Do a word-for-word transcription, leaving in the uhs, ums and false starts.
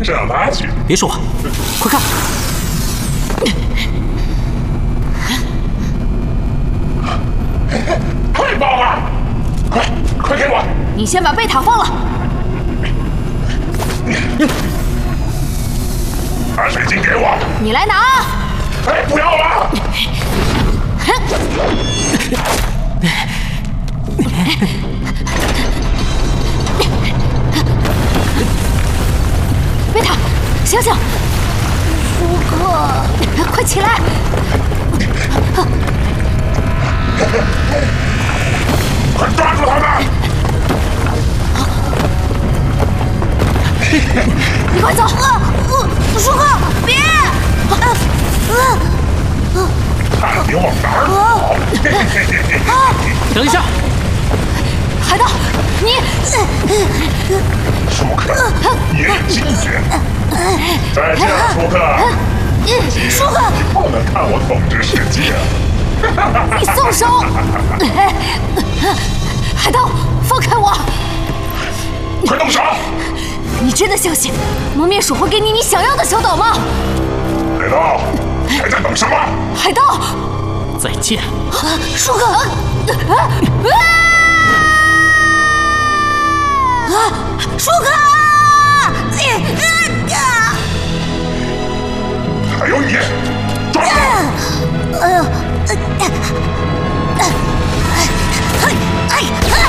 让他去。 别说话，快看！ 太棒了！快快给我！ 你先把贝塔放了。 把水晶给我！ 你来拿！ 哎，不要了！ 贝塔，醒醒！舒克，快起来！ 快抓住他们！ 你快走！舒克，别！ 看你往哪儿跑！ 等一下， 海盗，你舒克，眼睛眼！再见，舒克！ 舒克， 不能看我统治世界！ 你松手！海盗，放开我！ 快动手！ 你真的相信蒙面鼠会给你你想要的小岛吗？ 海盗，还在等什么？ 海盗， 再见。 舒克！啊啊！舒克！ 还有你，抓住！ 哎呀！哎！哎！